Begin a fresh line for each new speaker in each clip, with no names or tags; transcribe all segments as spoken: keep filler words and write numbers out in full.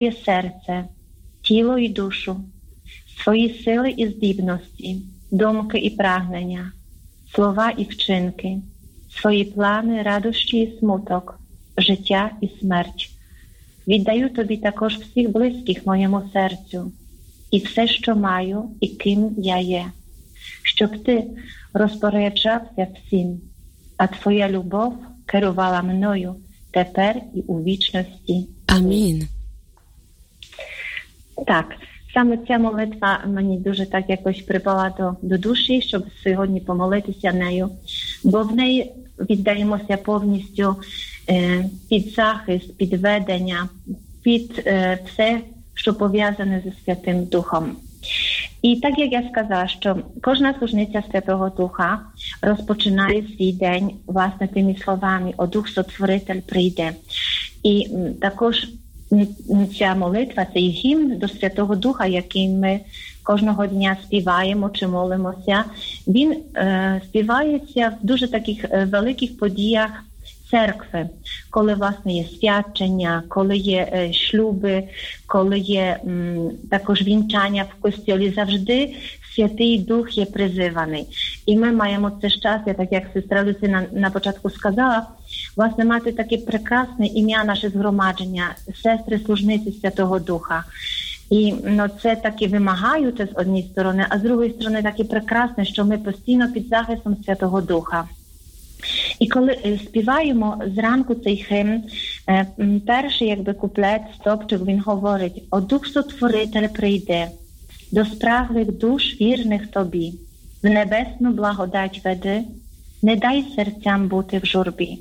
серце, тіло і душу, свої сили і здібності, думки і прагнення, слова і вчинки, свої плани, радощі і смуток, життя і смерть. Віддаю тобі також всіх близьких моєму серцю, і все, що маю, і ким я є, щоб ти розпоряджався всім, а твоя любов керувала мною тепер і у вічності.
Амінь.
Так, саме ця молитва мені дуже так якось припала до, до душі, щоб сьогодні помолитися нею, бо в неї віддаємося повністю е, під захист, під ведення, під е, все, що пов'язане зі Святим Духом. І так, як я сказала, що кожна служниця Святого Духа розпочинає свій день, власне, тими словами «О Дух Сотворитель прийде». І також ця молитва, цей гімн до Святого Духа, який ми кожного дня співаємо чи молимося, він е, співається в дуже таких е, великих подіях церкви, коли, власне, є свячення, коли є е, шлюби, коли є м, також вінчання в костьолі, завжди Святий Дух є призиваний. І ми маємо це щастя, так як сестра Люсина на початку сказала, власне, мати таке прекрасне ім'я наше згромадження, сестри-служниці Святого Духа. І ну, це таки вимагає це з однієї сторони, а з другої сторони таке прекрасне, що ми постійно під захистом Святого Духа. І коли е, співаємо зранку цей гімн, е, перший якби куплет, стопчик, він говорить: «О Дух Сотворитель прийде, до спраглих душ вірних тобі, в небесну благодать веди, не дай серцям бути в журбі».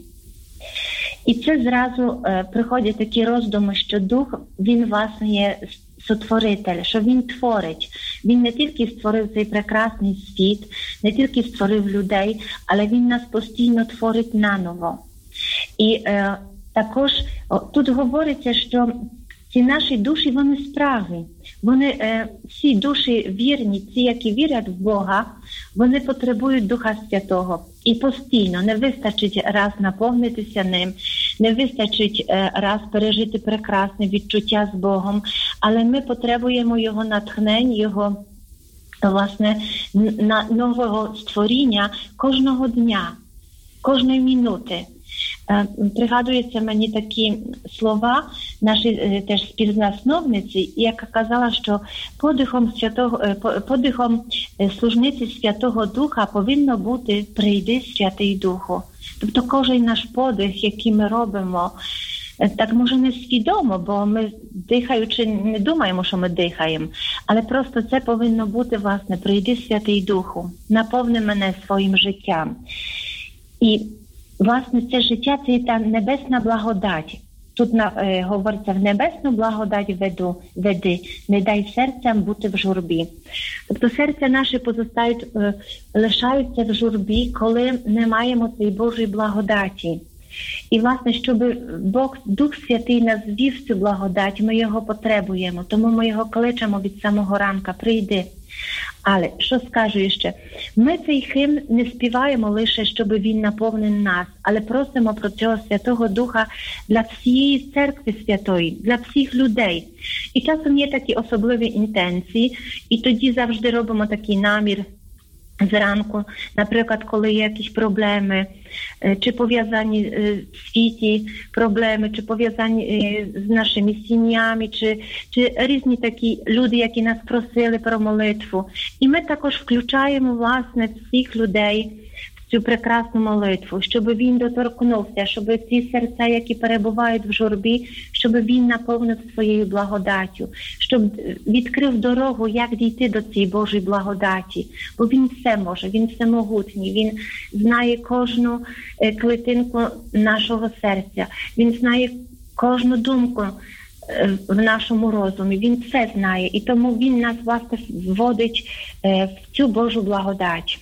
І це зразу е, приходять такі роздуми, що Дух, він, власне, є сотворитель, що він творить. Він не тільки створив цей прекрасний світ, не тільки створив людей, але він нас постійно творить наново. І е, також о, тут говориться, що ці наші душі, вони спраги. Вони, е, всі душі вірні, ті, які вірять в Бога, вони потребують Духа Святого. І постійно не вистачить раз наповнитися ним, не вистачить е, раз пережити прекрасне відчуття з Богом, але ми потребуємо Його натхнень, Його, власне, на нового створіння кожного дня, кожної минути. Пригадуються мені такі слова нашої теж співзасновниці, яка казала, що подихом святого подихом служниці Святого Духа повинно бути «Прийди, Святий Духу». Тобто кожен наш подих, який ми робимо, так може не свідомо, бо ми дихаючи не думаємо, що ми дихаємо, але просто це повинно бути, власне, «Прийди, Святий Духу, наповни мене своїм життям». І власне, це життя, це та небесна благодать. Тут на, е, говориться, в небесну благодать веду, веди, не дай серцям бути в журбі. Тобто серця наші позостають, е, лишаються в журбі, коли не маємо цієї Божої благодаті. І, власне, щоб Бог, Дух Святий нас ввів цю благодать, ми його потребуємо, тому ми його кличемо від самого ранка: «Прийди». Але, що скажу ще, ми цей гімн не співаємо лише, щоб він наповнив нас, але просимо про цього Святого Духа для всієї церкви святої, для всіх людей. І часом є такі особливі інтенції, і тоді завжди робимо такий намір зранку, наприклад, коли є якісь проблеми, чи пов'язані в світі проблеми, чи пов'язані з нашими сім'ями, чи, чи різні такі люди, які нас просили про молитву. І ми також включаємо, власне, всіх людей в цю прекрасну молитву, щоб він доторкнувся, щоб ці серця, які перебувають в журбі, щоб він наповнив своєю благодаттю, щоб відкрив дорогу, як дійти до цієї Божої благодаті. Бо він все може, він всемогутній, він знає кожну клітинку нашого серця, він знає кожну думку в нашому розумі, він все знає, і тому він нас, власне, вводить в цю Божу благодать.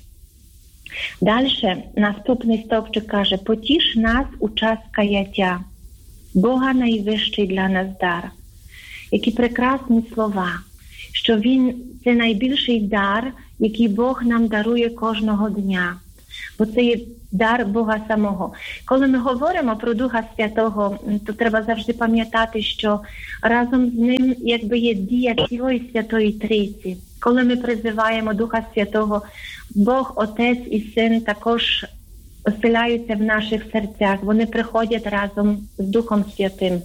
Далі наступний стовпчик каже: «Потіш нас у час каяття, Бога найвищий для нас дар». Які прекрасні слова, що він – це найбільший дар, який Бог нам дарує кожного дня. бо це є дар Бога самого. Коли ми говоримо про Духа Святого, то треба завжди пам'ятати, що разом з ним якби є дія цілої Святої Трійці. Коли ми призиваємо Духа Святого, Бог, Отець і Син також оселяються в наших серцях. Вони приходять разом з Духом Святим.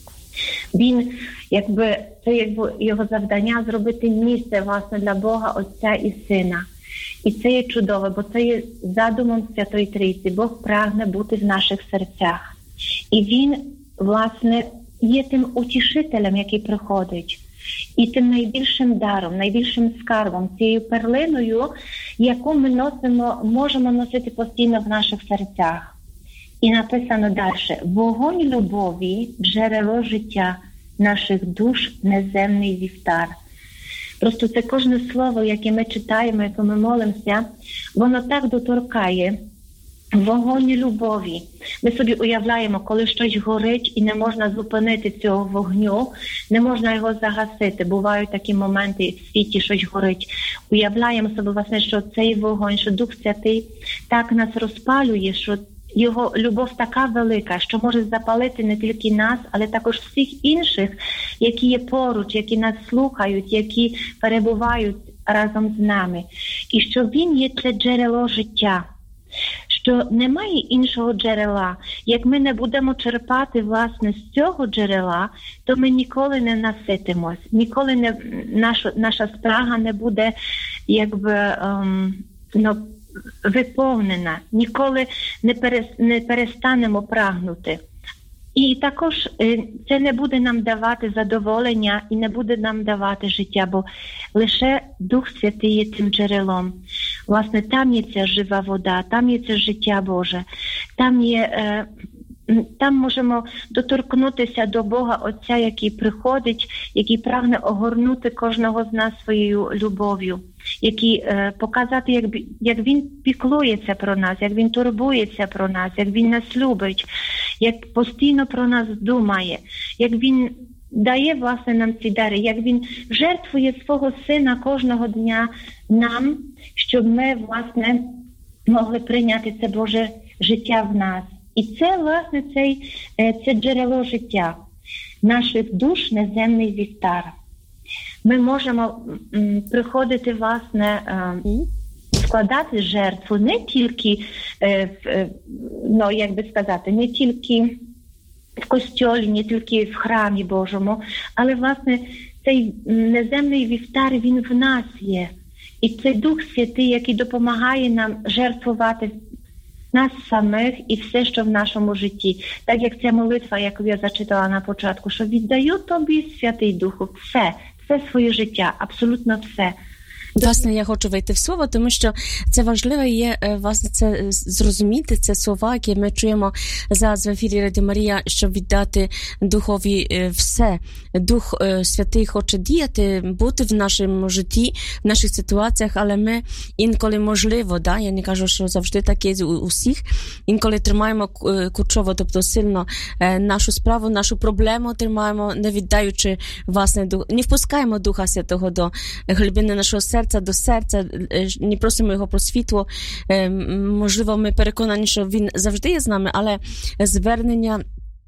Він, якби, це якби його завдання зробити місце, власне, для Бога, Отця і Сина. І це є чудово, бо це є задумом Святої Трійці. Бог прагне бути в наших серцях. І Він, власне, є тим утішителем, який приходить. І тим найбільшим даром, найбільшим скарбом, цією перлиною, яку ми носимо, можемо носити постійно в наших серцях. І написано далі: «Вогонь любові, джерело життя наших душ, неземний вівтар». Просто це кожне слово, яке ми читаємо, яке ми молимося, воно так доторкає. Вогонь любові. Ми собі уявляємо, коли щось горить і не можна зупинити цього вогню, не можна його загасити. Бувають такі моменти в світі, щось горить. Уявляємо собі, власне, що цей вогонь, що Дух Святий так нас розпалює, що його любов така велика, що може запалити не тільки нас, але також всіх інших, які є поруч, які нас слухають, які перебувають разом з нами. І що Він є це джерело життя. Що немає іншого джерела. Як ми не будемо черпати, власне, з цього джерела, то ми ніколи не наситимось. Ніколи не, наша, наша спрага не буде, якби, ем, ну, виповнена. Ніколи не, перес, не перестанемо прагнути. І також це не буде нам давати задоволення і не буде нам давати життя, бо лише Дух Святий є тим джерелом. Власне, там є ця жива вода, там є це життя Боже, там є, там можемо доторкнутися до Бога Отця, який приходить, який прагне огорнути кожного з нас своєю любов'ю, який показати, як, як Він піклується про нас, як Він турбується про нас, як Він нас любить, як постійно про нас думає, як Він дає, власне, нам ці дари, як Він жертвує свого Сина кожного дня нам, щоб ми, власне, могли прийняти це Боже життя в нас. І це, власне, цей, це джерело життя наших душ, неземний вівтар. Ми можемо м, приходити, власне, е, складати жертву не тільки, е, е, ну, як би сказати, не тільки в костьолі, не тільки в храмі Божому, але, власне, цей неземний вівтар, він в нас є. І цей Дух Святий, який допомагає нам жертвувати нас самих і все, що в нашому житті. Так як ця молитва, яку я зачитала на початку, що віддаю тобі, Святий Духу, все, все своє життя, абсолютно все.
Власне, я хочу вийти в слово, тому що це важливо є, власне, це зрозуміти, це слова, які ми чуємо зараз в ефірі Радіо Марія, щоб віддати Духові все. Дух Святий хоче діяти, бути в нашому житті, в наших ситуаціях, але ми інколи можливо, да, я не кажу, що завжди так є у усіх, інколи тримаємо курчово, тобто сильно нашу справу, нашу проблему тримаємо, не віддаючи, власне, не впускаємо Духа Святого до глибини нашого серця, до серця, не просимо його про світло. Можливо, ми переконані, що він завжди є з нами, але звернення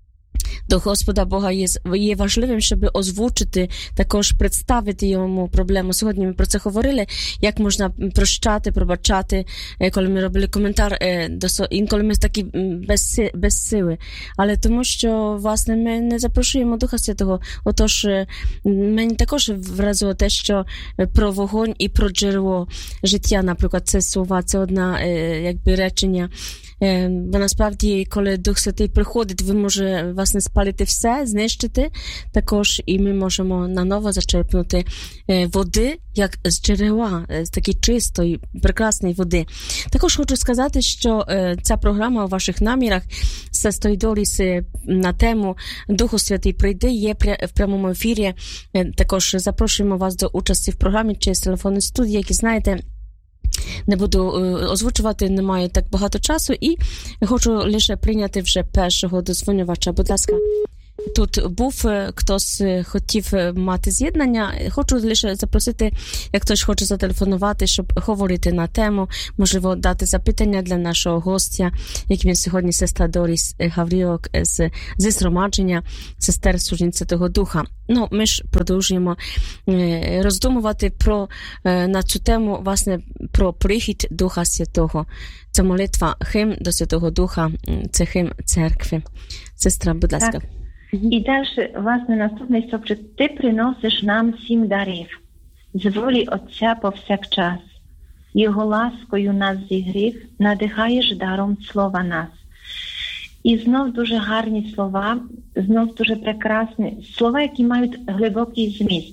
до Господа Бога є, є важливим, щоб озвучити, також представити йому проблему. Сьогодні ми про це говорили, як можна прощати, пробачати, коли ми робили коментар, інколи ми такі без, без сили. Але тому, що, власне, ми не запрошуємо Духа Святого. Отож, мені також вразило те, що про вогонь і про джерело життя, наприклад, це слова, це одна, якби, речення. Бо насправді, коли Дух Святий приходить, він може, власне, спалити все, знищити також, і ми можемо наново зачерпнути води, як з джерела, з такої чистої, прекрасної води. Також хочу сказати, що ця програма у ваших намірах «Сестойдоліс» на тему «Духу Святий прийди» є в прямому ефірі. Також запрошуємо вас до участі в програмі через телефонну студію, які знаєте, не буду озвучувати, немає так багато часу, і хочу лише прийняти вже першого дозвонювача. Будь ласка, тут був, хтось хотів мати з'єднання. Хочу лише запросити, як хтось хоче зателефонувати, щоб говорити на тему, можливо, дати запитання для нашого гостя, яким є сьогодні сестра Доріс Гаврілок з, зі згромадження сестер Служінь Святого Духа. Ну, ми ж продовжуємо роздумувати про, на цю тему, власне, про прихід Духа Святого. Це молитва, хим до Святого Духа, це хим церкви. Сестра, будь ласка.
Так. І далі, власне, наступний стовпчик. Ти приносиш нам сім дарів, з волі Отця повсякчас. Його ласкою нас зігрів, надихаєш даром слова нас. І знов дуже гарні слова, знов дуже прекрасні слова, які мають глибокий зміст.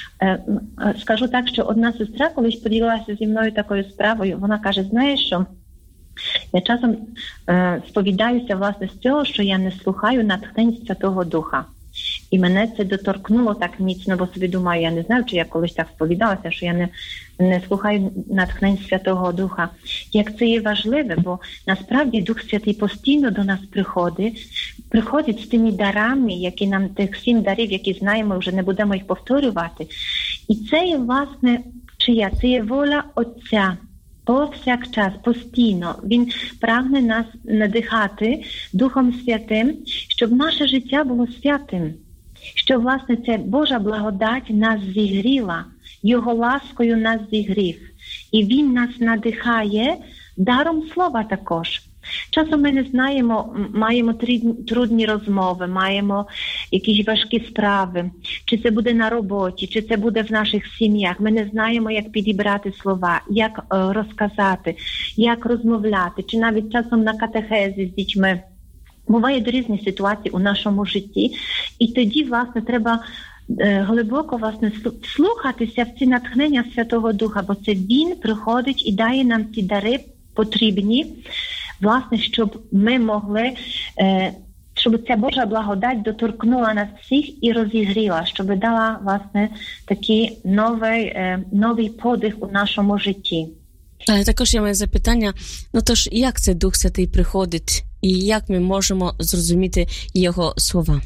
Скажу так, що одна сестра колись поділилася зі мною такою справою. Вона каже, знаєш що, я часом е, сповідаюся, власне, з цього, що я не слухаю натхнень Святого Духа. І мене це доторкнуло так міцно, бо собі думаю, я не знаю, чи я колись так сповідалася, що я не, не слухаю натхнень Святого Духа. Як це є важливе, бо насправді Дух Святий постійно до нас приходить, приходить з тими дарами, які нам, тих сім дарів, які знаємо, вже не будемо їх повторювати. І це є, власне, чия? Це є воля Отця. Повсякчас, постійно. Він прагне нас надихати Духом Святим, щоб наше життя було святим. Щоб, власне, ця Божа благодать нас зігріла, Його ласкою нас зігрів. І Він нас надихає даром слова також. Часом ми не знаємо, маємо трудні розмови, маємо якісь важкі справи, чи це буде на роботі, чи це буде в наших сім'ях. Ми не знаємо, як підібрати слова, як розказати, як розмовляти, чи навіть часом на катехезі з дітьми. Бувають різні ситуації у нашому житті, і тоді, власне, треба глибоко, власне, слухатися в ці натхнення Святого Духа, бо це Він приходить і дає нам ті дари потрібні, власне, щоб ми могли, щоб ця Божа благодать доторкнула нас всіх і розігріла, щоб дала, власне, такий новий, новий подих у нашому житті.
Але також я маю запитання, ну тож, як це Дух Святий приходить і як ми можемо зрозуміти Його слова?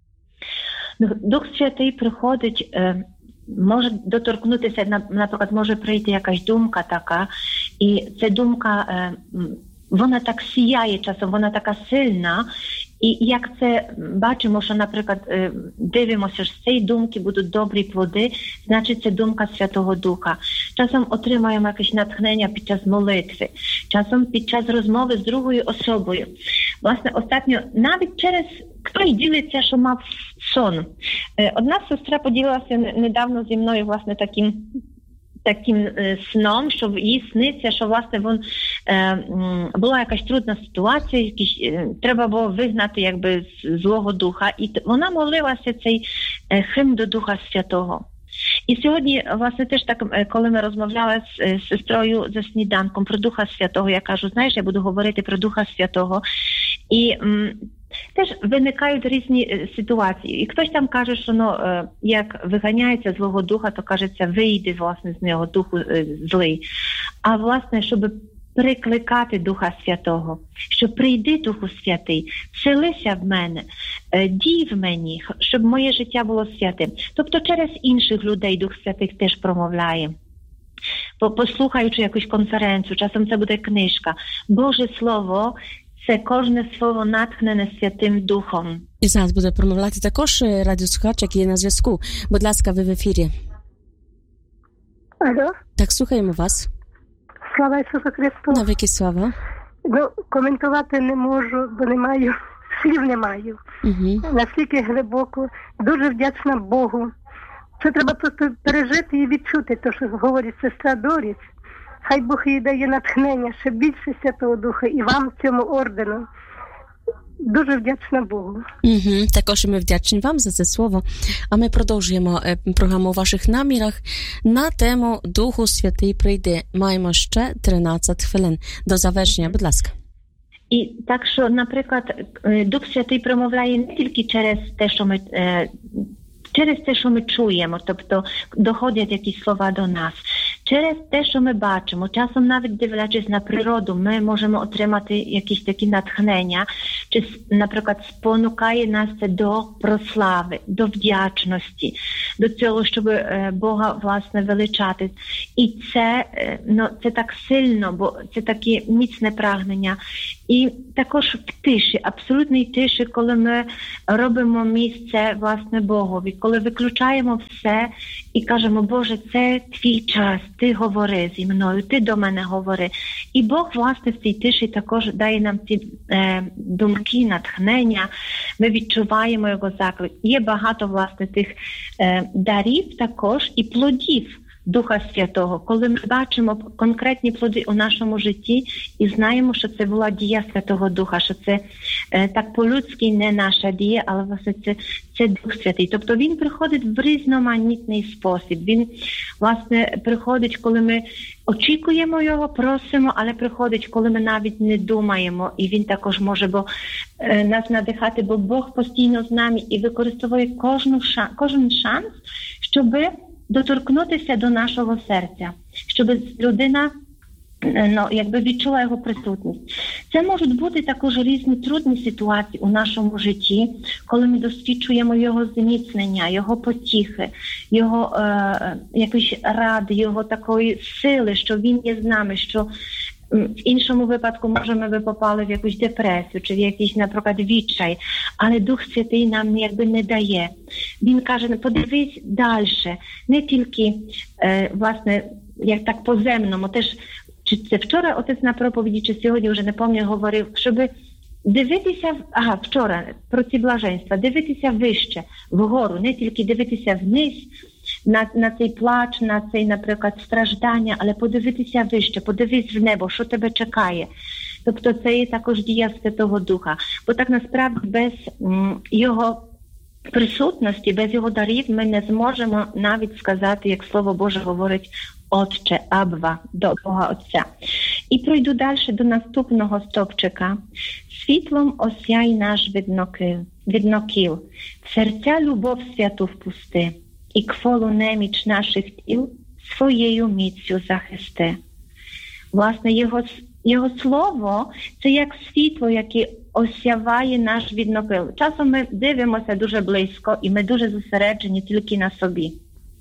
Дух Святий приходить, може доторкнутися, наприклад, може прийти якась думка така, і ця думка, вона так сіяє часом, вона така сильна, і як це бачимо, що, наприклад, дивимося, що з цієї думки будуть добрі плоди, значить це думка Святого Духа. Часом отримуємо якесь натхнення під час молитви, часом під час розмови з другою особою. Власне, остатньо, навіть через хтось ділиться, що мав сон. Одна сестра поділилася недавно зі мною, власне, таким таким е, сном, що їй сниться, що, власне, вон, е, була якась трудна ситуація, якісь, е, треба було вигнати, якби, злого духа. І вона молилася цей е, хим до Духа Святого. І сьогодні, власне, теж так, коли ми розмовляли з, з сестрою за сніданком про Духа Святого, я кажу, знаєш, я буду говорити про Духа Святого. І м, теж виникають різні ситуації. І хтось там каже, що ну, як виганяється злого духа, то, кажеться, вийде, власне, з нього духу злий. А, власне, щоб прикликати Духа Святого, що прийди, Духу Святий, вселися в мене, дій в мені, щоб моє життя було святим. Тобто через інших людей Дух Святий теж промовляє. Послухаючи якусь конференцію, часом це буде книжка. Боже Слово – це кожне слово натхнене Святим Духом.
І зараз буде промовляти також радіослухач, який є на зв'язку. Будь ласка, ви в ефірі.
Алло?
Так, слухаємо вас.
Слава Ісусу Христу.
Навіки слава.
Ну, коментувати не можу, бо не маю, слів не маю. Угу. Наскільки глибоко. Дуже вдячна Богу. Це треба просто пережити і відчути те, що говорить сестра Доріс. Хай Бог їй дає натхнення, ще більше Святого Духа і вам цьому ордену. Дуже вдячна Богу.
Угу. Також ми вдячні вам за це слово. А ми продовжуємо програму у ваших намірах на тему Духу Святий прийде. Маємо ще тринадцять хвилин до завершення. Будь ласка.
І так, що, наприклад, Дух Святий промовляє не тільки через те, що ми... Через те, що ми чуємо, тобто доходять якісь слова до нас. через те, що ми бачимо, часом навіть дивлячись на природу, ми можемо отримати якісь такі натхнення, чи, наприклад, спонукає нас це до прослави, до вдячності, до цього, щоб Бога, власне, величати. І це, ну, це так сильно, бо це таке міцне прагнення. І також в тиші, абсолютній тиші, коли ми робимо місце, власне, Богові, коли виключаємо все і кажемо, Боже, це твій час, ти говори зі мною, ти до мене говори. І Бог, власне, в цій тиші також дає нам ці е, думки, натхнення, ми відчуваємо його заклик. Є багато, власне, тих е, дарів також і плодів Духа Святого, коли ми бачимо конкретні плоди у нашому житті і знаємо, що це була дія Святого Духа, що це е, так по-людськи не наша дія, але власне це, це Дух Святий. Тобто він приходить в різноманітний спосіб. Він, власне, приходить, коли ми очікуємо його, просимо, але приходить, коли ми навіть не думаємо. І він також може бо, е, нас надихати, бо Бог постійно з нами і використовує кожну шан, кожен шанс, щоби доторкнутися до нашого серця, щоб людина, ну, якби відчула його присутність. Це можуть бути також різні трудні ситуації у нашому житті, коли ми досвідчуємо його зміцнення, його потіхи, його е, якоїсь ради, його такої сили, що він є з нами, що в іншому випадку, може, ми би попали в якусь депресію чи в якийсь, наприклад, відчай, але Дух Святий нам якби не дає. Він каже, подивись далі, не тільки, е, власне, як так по-земному, теж, чи це вчора отець на проповіді, чи сьогодні, вже не пам'ятаю, говорив, щоб дивитися, ага, вчора, про ці блаженства, дивитися вище, вгору, не тільки дивитися вниз, на, на цей плач, на цей, наприклад, страждання, але подивитися вище, подивись в небо, що тебе чекає. Тобто це є також дія Святого Духа. Бо так насправді без м, його присутності, без його дарів ми не зможемо навіть сказати, як Слово Боже говорить, Отче, Абва, до Бога Отця. І пройду далі до наступного стовпчика. Світлом осяй наш віднокіл, віднокіл, в серця любов святу впусти, і кволу неміч наших тіл своєю міцю захисти. Власне, його, його слово – це як світло, яке осяває наш віднокіл. Часом ми дивимося дуже близько, і ми дуже зосереджені тільки на собі.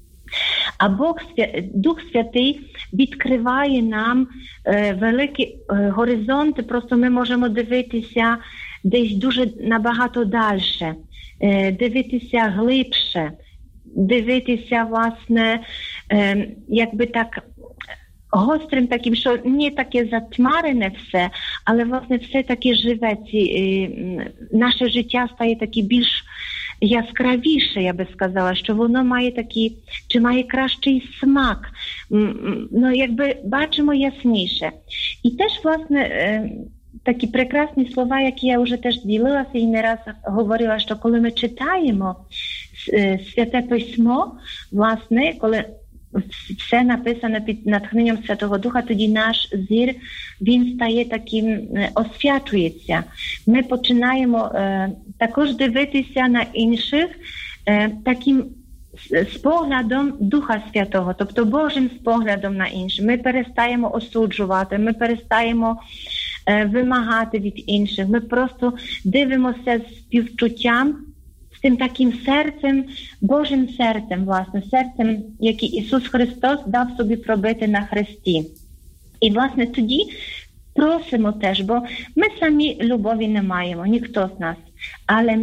А Бог, Дух Святий відкриває нам е, великі е, горизонти, просто ми можемо дивитися десь дуже набагато далі, е, дивитися глибше, дивитися, власне, е, якби так гострим таким, що не таке затьмарене все, але, власне, все таке живе. Ці, е, наше життя стає таке більш яскравіше, я би сказала, що воно має такий, чи має кращий смак, ну, якби бачимо ясніше. І теж, власне, такі прекрасні слова, які я вже теж ділилася і не раз говорила, що коли ми читаємо Святе Письмо, власне, коли все написано під натхненням Святого Духа, тоді наш зір, він стає таким, освячується. Ми починаємо е, також дивитися на інших е, таким споглядом Духа Святого, тобто Божим споглядом на інших. Ми перестаємо осуджувати, ми перестаємо е, вимагати від інших. Ми просто дивимося з співчуттям, з тим таким серцем, Божим серцем, власне, серцем, яке Ісус Христос дав собі пробити на хресті. І, власне, тоді просимо теж, бо ми самі любові не маємо, ніхто з нас, але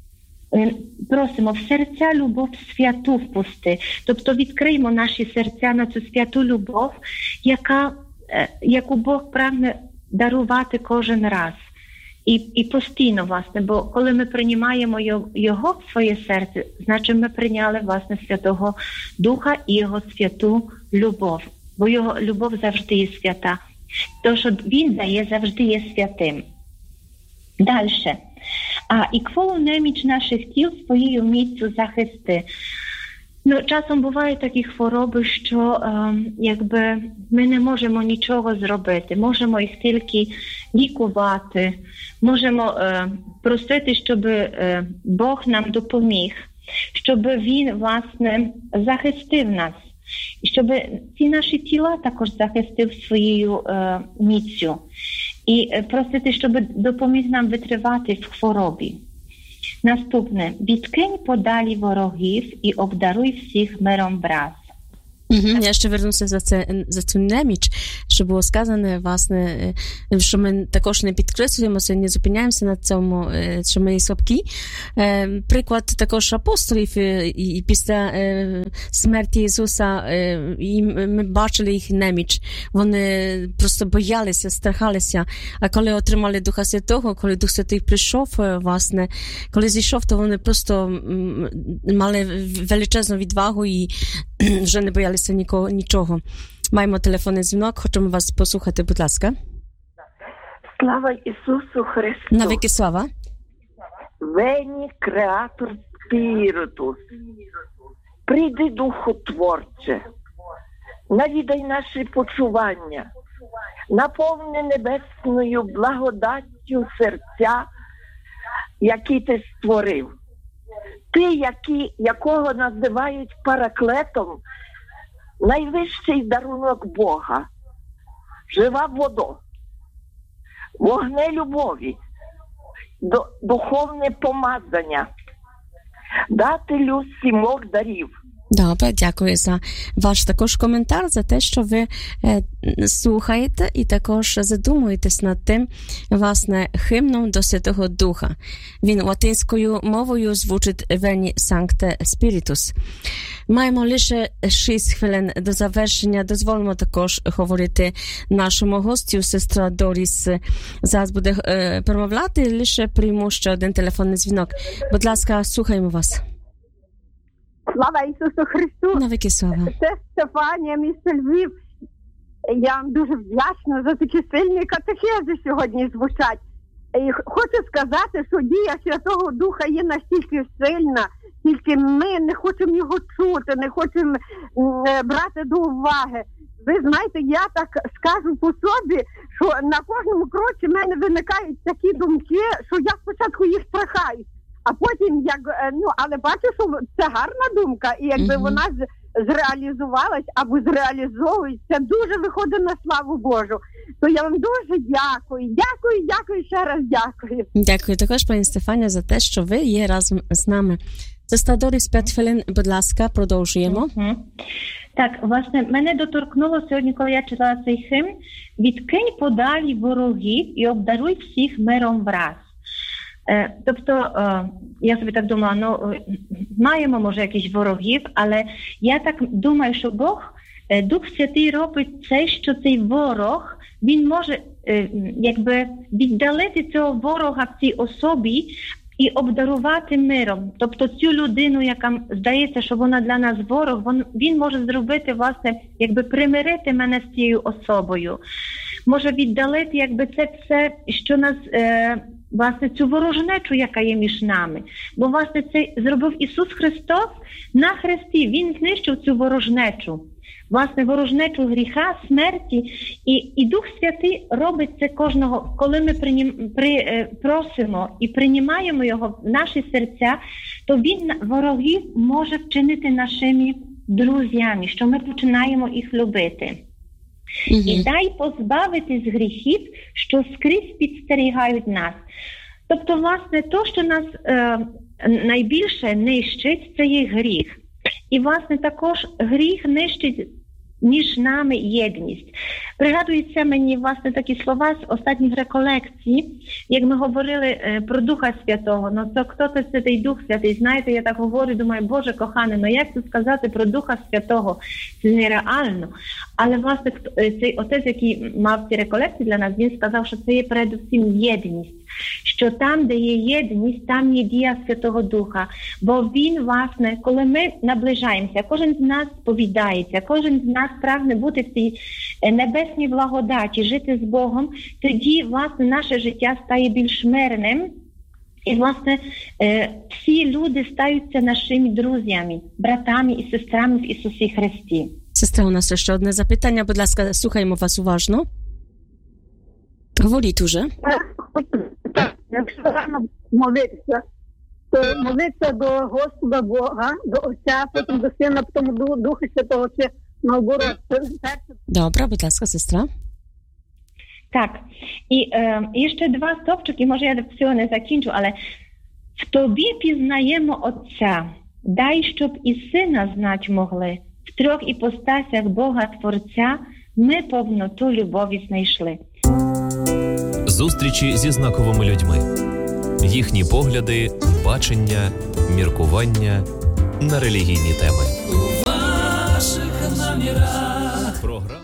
просимо в серця любов святу впусти, тобто відкриємо наші серця на цю святу любов, яка, яку Бог прагне дарувати кожен раз. І, і постійно, власне, бо коли ми приймаємо його в своє серце, значить ми прийняли, власне, Святого Духа і його святу любов. Бо його любов завжди є свята. То, що він дає, завжди є святим. Далі. А і кволу неміч наших тіл своєю міцю захисти. Ну, часом бувають такі хвороби, що е, якби ми не можемо нічого зробити. Можемо їх тільки лікувати, можемо е, просити, щоб е, Бог нам допоміг, щоб Він, власне, захистив нас. І щоб ці наші тіла також захистив своєю е, міцю. І е, просити, щоб допоміг нам витривати в хворобі. Наступне. Відкинь подалі ворогів і обдаруй всіх миром враз.
Угу, я ще вернуся за, це, за цю неміч, що було сказане, власне, що ми також не підкреслюємося, не зупиняємося на цьому, що ми слабкі. Приклад також апостолів, і після смерті Ісуса, і ми бачили їх неміч. Вони просто боялися, страхалися. А коли отримали Духа Святого, коли Дух Святий прийшов, власне, коли зійшов, то вони просто мали величезну відвагу і вже не боялися нікого, нічого. Маємо телефонний дзвінок, хочемо вас послухати, будь ласка.
Слава Ісусу Христу!
Навіки слава!
Вені креатор спіритус, прийди Духотворче, навідай наші почування, наповни небесною благодаттю серця, які ти створив. Ти, які, якого називають параклетом, найвищий дарунок Бога, жива вода, вогне любові, до, духовне помазання, дати люд сімох дарів.
Добре, дякую за ваш також коментар, за те, що ви е, слухаєте і також задумуєтесь над тим, власне, химном до Святого Духа. Він латинською мовою звучить Veni Sancte Spiritus. Маємо лише шість хвилин до завершення. Дозволимо також говорити нашому гостю, сестра Доріс зараз буде е, промовляти, лише прийму ще один телефонний дзвінок. Будь ласка, слухаємо вас.
Слава Ісусу Христу!
Навіки слава!
Це Стефанія, місто Львів. Я вам дуже вдячна за такі сильні катехези сьогодні звучать. І хочу сказати, що дія Святого Духа є настільки сильна, тільки ми не хочемо його чути, не хочемо брати до уваги. Ви знаєте, я так скажу по собі, що на кожному кроці в мене виникають такі думки, що я спочатку їх страхаю. А потім, як, ну, але бачу, що це гарна думка, і якби mm-hmm. вона зреалізувалась або зреалізовується, це дуже виходить на славу Божу. То я вам дуже дякую, дякую, дякую, ще раз дякую.
Дякую також, пані Стефанія, за те, що ви є разом з нами. Сестра Доріс, п'ять хвилин, будь ласка, продовжуємо.
Mm-hmm. Так, власне, мене доторкнуло сьогодні, коли я читала цей химн, відкинь подалі ворогів і обдаруй всіх миром враз. Тобто, я собі так думала, ну, маємо, може, якісь ворогів, але я так думаю, що Бог, Дух Святий робить це, що цей ворог, він може, якби, віддалити цього ворога в цій особі і обдарувати миром. Тобто, цю людину, яка здається, що вона для нас ворог, він може зробити, власне, якби, примирити мене з цією особою. Може віддалити, якби, це все, що нас... власне, цю ворожнечу, яка є між нами. Бо, власне, це зробив Ісус Христос на хресті. Він знищив цю ворожнечу. Власне, ворожнечу гріха, смерті. І, і Дух Святий робить це кожного. Коли ми принім, при, е, просимо і приймаємо Його в наші серця, то Він ворогів може вчинити нашими друзями, що ми починаємо їх любити. Mm-hmm. І дай позбавитись гріхів, що скрізь підстерігають нас. Тобто, власне, то, що нас е, найбільше нищить, це є гріх. І, власне, також гріх нищить між нами єдність. Пригадуються мені, власне, такі слова з останніх реколекцій, як ми говорили е, про Духа Святого. Ну, то хто це Святий Дух Святий? Знаєте, я так говорю, думаю, Боже коханий, ну як це сказати про Духа Святого? Це нереально. Але, власне, цей отець, який мав ці реколекції для нас, він сказав, що це є передусім єдність. Що там, де є єдність, там є дія Святого Духа. Бо він, власне, коли ми наближаємося, кожен з нас сповідається, кожен з нас прагне бути в цій небесній благодаті, жити з Богом, тоді, власне, наше життя стає більш мирним. І, власне, всі люди стаються нашими друзями, братами і сестрами в Ісусі Христі.
Сестра, у нас ще одне запитання. Будь ласка, слухаємо вас уважно. Говоріть уже.
Якщо рано молитися, то молиться до Господа Бога, до Отця, потім до Сина, потім до Духа Святого, чи наоборот.
Добре, будь ласка, сестра.
Так, і, е, і ще два стовпчики, може я всього не закінчу, але в тобі пізнаємо Отця, дай, щоб і Сина знать могли, в трьох іпостасях Бога Творця ми повноту любові знайшли.
Зустрічі зі знаковими людьми. Їхні погляди, бачення, міркування на релігійні теми. У ваших намірах. Програма.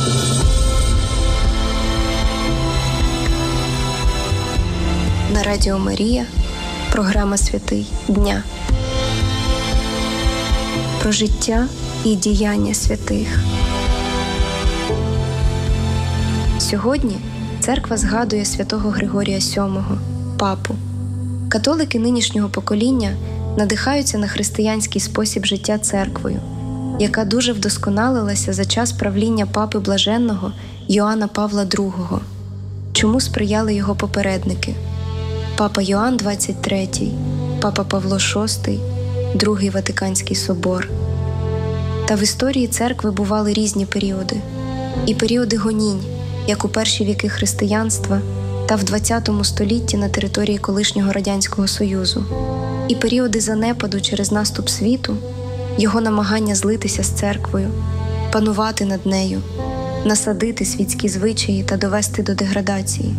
На Радіо Марія програма «Святий дня». Про життя і діяння святих. Сьогодні церква згадує святого Григорія сьомого, папу. Католики нинішнього покоління надихаються на християнський спосіб життя церквою, яка дуже вдосконалилася за час правління папи блаженного Йоанна Павла другого, чому сприяли його попередники – папа Йоанн двадцять третій, папа Павло шостий, Другий Ватиканський собор. Та в історії церкви бували різні періоди. І періоди гонінь, як у перші віки християнства та в двадцятому столітті на території колишнього Радянського Союзу. І періоди занепаду через наступ світу, його намагання злитися з церквою, панувати над нею, насадити світські звичаї та довести до деградації.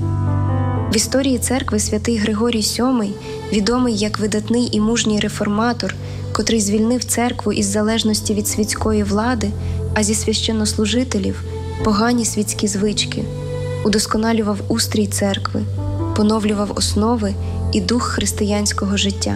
В історії церкви святий Григорій сьомий відомий як видатний і мужній реформатор, котрий звільнив церкву із залежності від світської влади, а зі священнослужителів – погані світські звички, удосконалював устрій церкви, поновлював основи і дух християнського життя.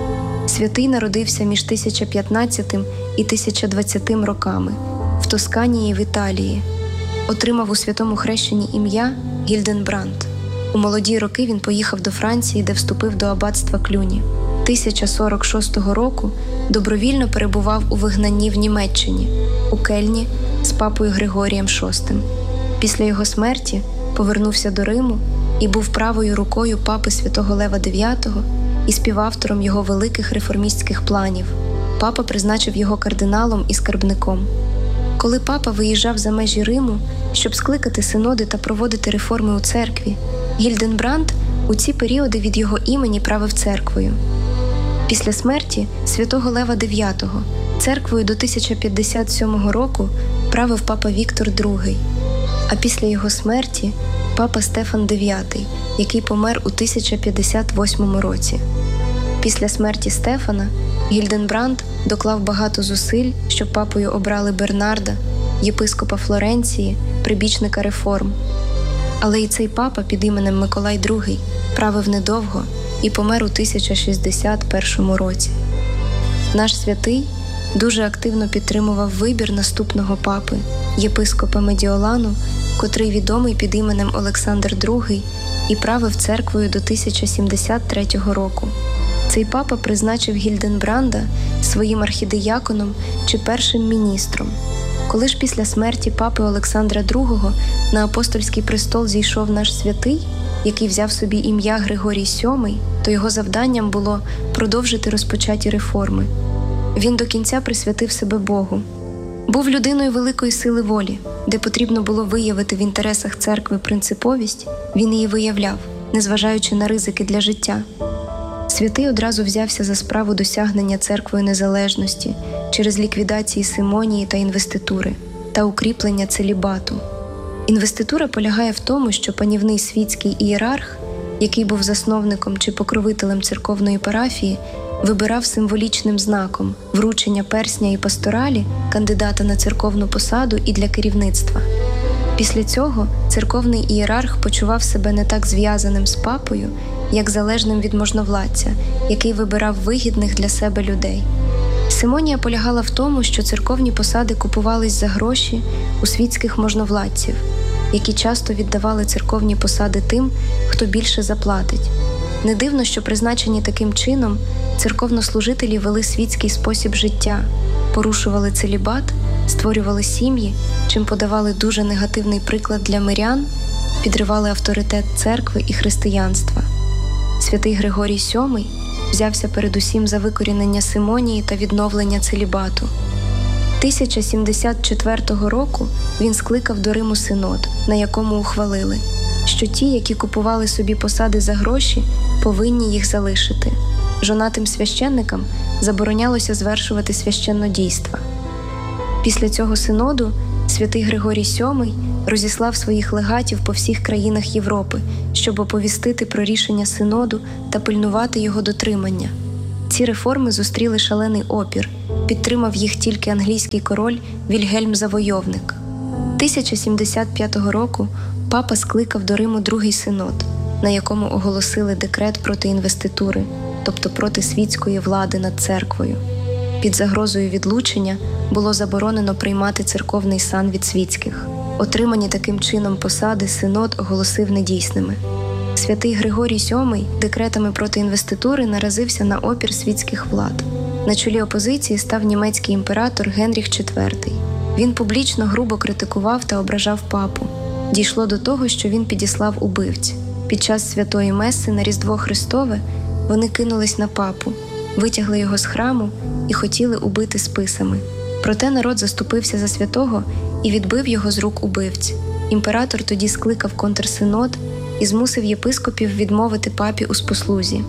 Святий народився між тисяча п'ятнадцятим і тисяча двадцятим роками в Тосканії в Італії. Отримав у святому хрещенні ім'я Гільденбранд. У молоді роки він поїхав до Франції, де вступив до аббатства Клюні. тисяча сорок шостого року добровільно перебував у вигнанні в Німеччині, у Кельні з папою Григорієм шостим. Після його смерті повернувся до Риму і був правою рукою папи святого Лева дев'ятого і співавтором його великих реформістських планів. Папа призначив його кардиналом і скарбником. Коли папа виїжджав за межі Риму, щоб скликати синоди та проводити реформи у церкві, Гільденбранд у ці періоди від його імені правив церквою. Після смерті святого Лева дев'ятого церквою до тисяча п'ятдесят сьомого року правив папа Віктор другий, а після його смерті папа Стефан дев'ятий, який помер у тисяча п'ятдесят восьмому році. Після смерті Стефана Гільденбранд доклав багато зусиль, щоб папою обрали Бернарда, єпископа Флоренції, прибічника реформ. Але і цей папа під іменем Миколай другий правив недовго і помер у тисяча шістдесят першому році. Наш святий дуже активно підтримував вибір наступного папи, єпископа Медіолану, котрий відомий під іменем Олександр другий і правив церквою до тисяча сімдесят третього року. Цей папа призначив Гільденбранда своїм архідияконом чи першим міністром. Коли ж після смерті папи Олександра другого на апостольський престол зійшов наш святий, який взяв собі ім'я Григорій сьомий, то його завданням було продовжити розпочаті реформи. Він до кінця присвятив себе Богу. Був людиною великої сили волі, де потрібно було виявити в інтересах церкви принциповість, він її виявляв, незважаючи на ризики для життя. Святий одразу взявся за справу досягнення церквою незалежності через ліквідації симонії та інвеститури та укріплення целібату. Інвеститура полягає в тому, що панівний світський ієрарх, який був засновником чи покровителем церковної парафії, вибирав символічним знаком вручення персня і пасторалі кандидата на церковну посаду і для керівництва. Після цього церковний ієрарх почував себе не так зв'язаним з папою, як залежним від можновладця, який вибирав вигідних для себе людей. Симонія полягала в тому, що церковні посади купувались за гроші у світських можновладців, які часто віддавали церковні посади тим, хто більше заплатить. Не дивно, що призначені таким чином, церковнослужителі вели світський спосіб життя, порушували целібат, створювали сім'ї, чим подавали дуже негативний приклад для мирян, підривали авторитет церкви і християнства. Святий Григорій сьомий взявся передусім за викорінення симонії та відновлення целібату. тисяча сімдесят четвертого року він скликав до Риму синод, на якому ухвалили, що ті, які купували собі посади за гроші, повинні їх залишити. Жонатим священникам заборонялося звершувати священнодійства. Після цього синоду святий Григорій сьомий розіслав своїх легатів по всіх країнах Європи, щоб оповістити про рішення синоду та пильнувати його дотримання. Ці реформи зустріли шалений опір, підтримав їх тільки англійський король Вільгельм Завойовник. тисяча сімдесят п'ятого року папа скликав до Риму другий синод, на якому оголосили декрет проти інвеститури, тобто проти світської влади над церквою. Під загрозою відлучення було заборонено приймати церковний сан від світських. Отримані таким чином посади синод оголосив недійсними. Святий Григорій сьомий декретами проти інвеститури наразився на опір світських влад. На чолі опозиції став німецький імператор Генріх четвертий. Він публічно грубо критикував та ображав папу. Дійшло до того, що він підіслав убивць. Під час святої меси на Різдво Христове вони кинулись на папу, витягли його з храму і хотіли убити списами. Проте народ заступився за святого і відбив його з рук убивць. Імператор тоді скликав контрсинод і змусив єпископів відмовити папі у спослузі.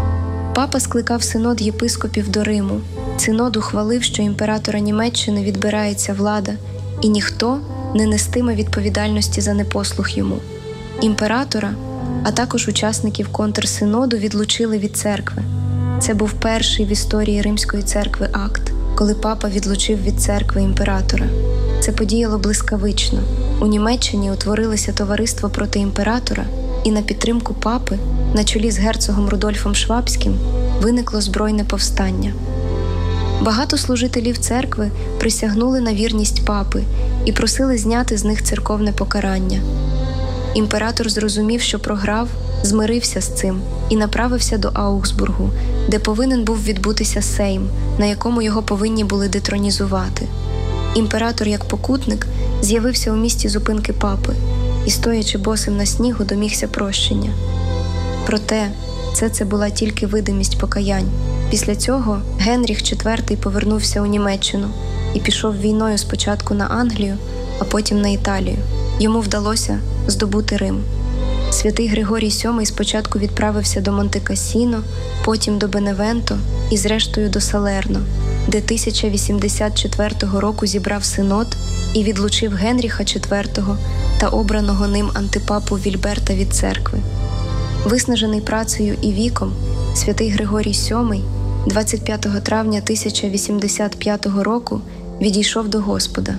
Папа скликав синод єпископів до Риму. Синод ухвалив, що імператора Німеччини відбирається влада, і ніхто не нестиме відповідальності за непослух йому. Імператора, а також учасників контрсиноду відлучили від церкви. Це був перший в історії Римської церкви акт, коли папа відлучив від церкви імператора. Це подіяло блискавично. У Німеччині утворилося товариство проти імператора, і на підтримку папи, на чолі з герцогом Рудольфом Швабським, виникло збройне повстання. Багато служителів церкви присягнули на вірність папи і просили зняти з них церковне покарання. Імператор зрозумів, що програв, змирився з цим і направився до Аугсбургу, де повинен був відбутися сейм, на якому його повинні були детронізувати. Імператор, як покутник, з'явився у місті зупинки папи і, стоячи босим на снігу, домігся прощення. Проте, це це була тільки видимість покаянь. Після цього Генріх четвертий повернувся у Німеччину і пішов війною спочатку на Англію, а потім на Італію. Йому вдалося здобути Рим. Святий Григорій сьомий спочатку відправився до Монте-Кассіно, потім до Беневенто і зрештою до Салерно, де тисяча вісімдесят четвертого року зібрав синод і відлучив Генріха четвертого та обраного ним антипапу Вільберта від церкви. Виснажений працею і віком, святий Григорій сьомий двадцять п'ятого травня тисяча вісімдесят п'ятого року відійшов до Господа.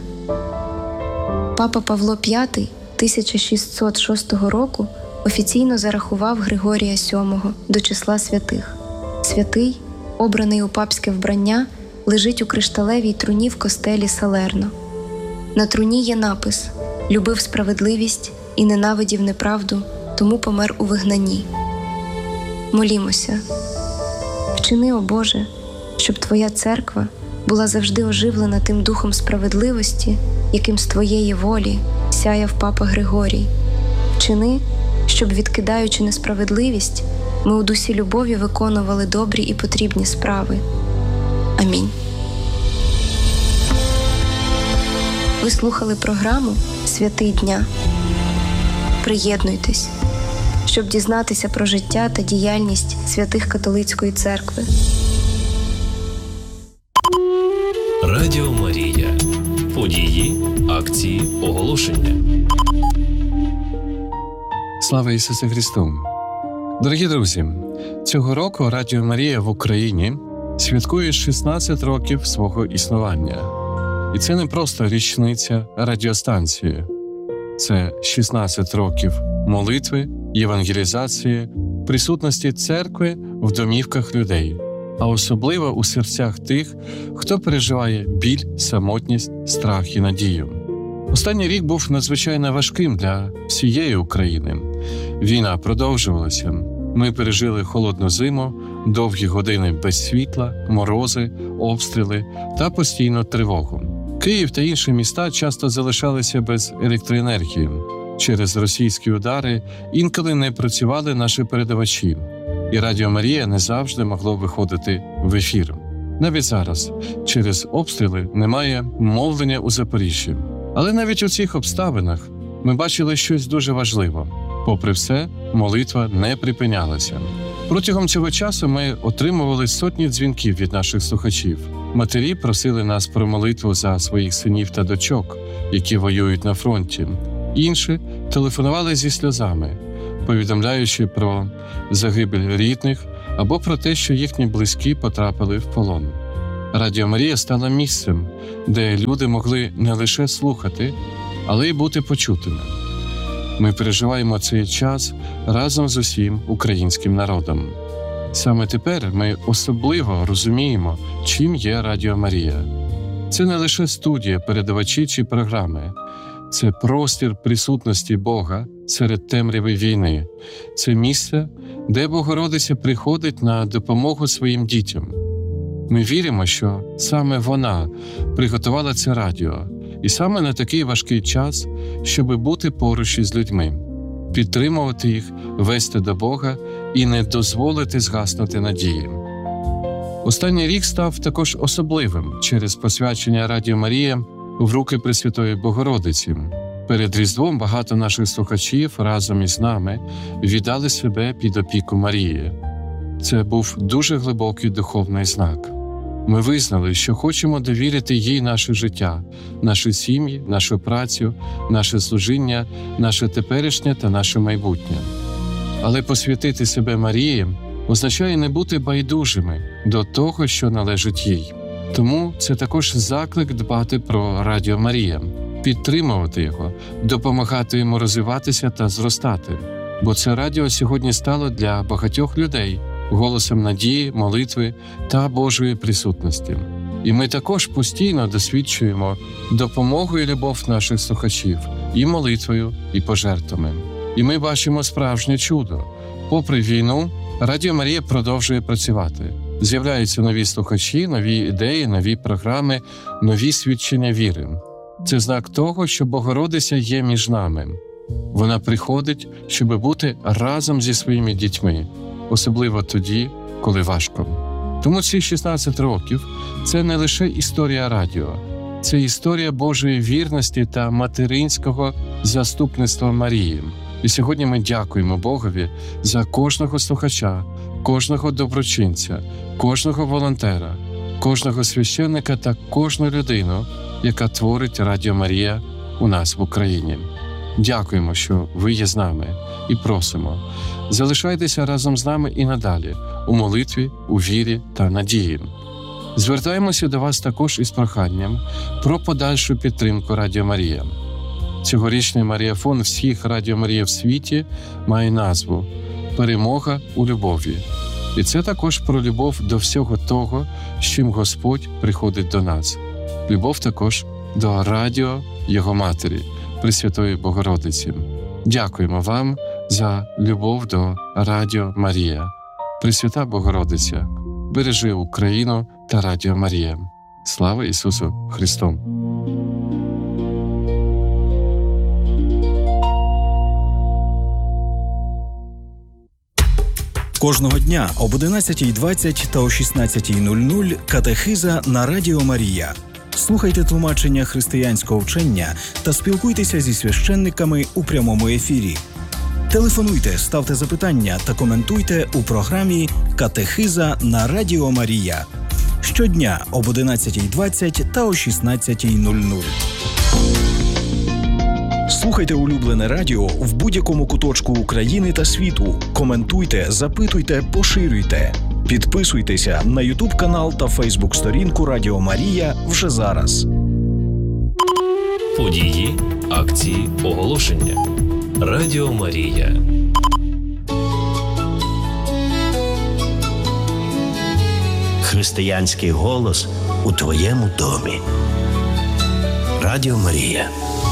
Папа Павло п'ятий тисяча шістсот шостого року офіційно зарахував Григорія сьомого до числа святих. Святий, обраний у папське вбрання, лежить у кришталевій труні в костелі Салерно. На труні є напис «Любив справедливість і ненавидів неправду, тому помер у вигнанні». Молімося. Вчини, о Боже, щоб Твоя церква була завжди оживлена тим духом справедливості, яким з Твоєї волі сяяв папа Григорій. Вчини, щоб, відкидаючи несправедливість, ми у дусі любові виконували добрі і потрібні справи. Амінь. Ви слухали програму «Святий дня». Приєднуйтесь, щоб дізнатися про життя та діяльність святих католицької церкви.
Радіо Марія. Події, акції, оголошення.
Слава Ісусу Христу! Дорогі друзі, цього року Радіо Марія в Україні святкує шістнадцять років свого існування. І це не просто річниця радіостанції. Це шістнадцять років молитви, євангелізації, присутності церкви в домівках людей, а особливо у серцях тих, хто переживає біль, самотність, страх і надію. Останній рік був надзвичайно важким для всієї України. Війна продовжувалася. Ми пережили холодну зиму, довгі години без світла, морози, обстріли та постійну тривогу. Київ та інші міста часто залишалися без електроенергії. Через російські удари інколи не працювали наші передавачі. і Радіо Марія не завжди могло виходити в ефір. Навіть зараз через обстріли немає мовлення у Запоріжжі. Але навіть у цих обставинах ми бачили щось дуже важливе. Попри все, молитва не припинялася. Протягом цього часу ми отримували сотні дзвінків від наших слухачів. Матері просили нас про молитву за своїх синів та дочок, які воюють на фронті. Інші телефонували зі сльозами, повідомляючи про загибель рідних або про те, що їхні близькі потрапили в полон. Радіо Марія стала місцем, де люди могли не лише слухати, але й бути почутими. Ми переживаємо цей час разом з усім українським народом. Саме тепер ми особливо розуміємо, чим є Радіо Марія. Це не лише студія, передавачі чи програми. Це простір присутності Бога серед темряви війни. Це місце, де Богородиця приходить на допомогу своїм дітям. Ми віримо, що саме вона приготувала це радіо, і саме на такий важкий час, щоб бути поруч із людьми, підтримувати їх, вести до Бога і не дозволити згаснути надії. Останній рік став також особливим через посвячення Радіо Марія в руки Пресвятої Богородиці. Перед Різдвом багато наших слухачів разом із нами віддали себе під опіку Марії. Це був дуже глибокий духовний знак. Ми визнали, що хочемо довірити їй наше життя, наші сім'ї, нашу працю, наше служіння, наше теперішнє та наше майбутнє. Але посвятити себе Марії означає не бути байдужими до того, що належить їй. Тому це також заклик дбати про Радіо Марія, підтримувати його, допомагати йому розвиватися та зростати. Бо це радіо сьогодні стало для багатьох людей голосом надії, молитви та Божої присутності. І ми також постійно досвідчуємо допомогу і любов наших слухачів і молитвою, і пожертвами. І ми бачимо справжнє чудо. Попри війну, Радіо Марія продовжує працювати. З'являються нові слухачі, нові ідеї, нові програми, нові свідчення віри. Це знак того, що Богородиця є між нами. Вона приходить, щоб бути разом зі своїми дітьми, особливо тоді, коли важко. Тому ці шістнадцять років – це не лише історія радіо, це історія Божої вірності та материнського заступництва Марії. І сьогодні ми дякуємо Богові за кожного слухача, кожного доброчинця, кожного волонтера, кожного священника та кожну людину, яка творить Радіо Марія у нас в Україні. Дякуємо, що ви є з нами, і просимо, залишайтеся разом з нами і надалі, у молитві, у вірі та надії. Звертаємося до вас також із проханням про подальшу підтримку Радіо Марія. Цьогорічний Маріафон всіх Радіо Марія в світі має назву «Перемога у любові». І це також про любов до всього того, з чим Господь приходить до нас. Любов також до радіо Його Матері, Пресвятої Богородиці. Дякуємо вам за любов до Радіо Марія. Пресвята Богородиця, бережи Україну та Радіо Марія. Слава Ісусу Христу!
Кожного дня об одинадцятій двадцять та о шістнадцятій нуль нуль катехиза на Радіо Марія. Слухайте тлумачення християнського вчення та спілкуйтеся зі священниками у прямому ефірі. Телефонуйте, ставте запитання та коментуйте у програмі «Катехиза на Радіо Марія». Щодня об одинадцятій двадцять та о шістнадцятій нуль нуль. Слухайте улюблене радіо в будь-якому куточку України та світу. Коментуйте, запитуйте, поширюйте. Підписуйтеся на ютуб-канал та фейсбук-сторінку Радіо Марія вже зараз.
Події, акції, оголошення. Радіо Марія.
Християнський голос у твоєму домі. Радіо Марія.